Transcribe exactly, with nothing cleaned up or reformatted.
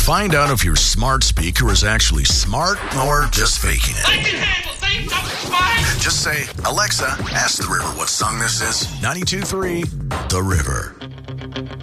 Find out if your smart speaker is actually smart or just faking it. I can handle things, I'm fine. Just say, Alexa, ask the river what song this is. ninety-two point three The River.